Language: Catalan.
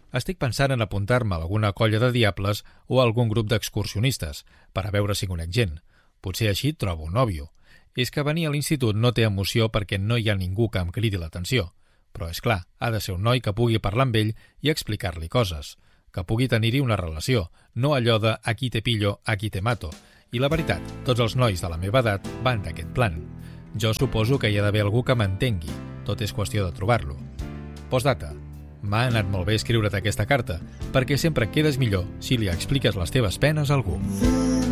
Estic pensant en apuntar-me a alguna colla de diables o a algun grup d'excursionistes, per a veure si conec gent. Potser així trobo un nòvio. És que venir a l'institut no té emoció perquè no hi ha ningú que em cridi l'atenció. Però, és clar, ha de ser un noi que pugui parlar amb ell i explicar-li coses. Que pugui tenir-hi una relació, no allò de aquí te pillo, aquí te mato. I la veritat, tots els nois de la meva edat van d'aquest plan. Jo suposo que hi ha d'haver algú que m'entengui. Tot és qüestió de trobar-lo. Postdata. M'ha anat molt bé escriure't aquesta carta, perquè sempre quedes millor si li expliques les teves penes a algú.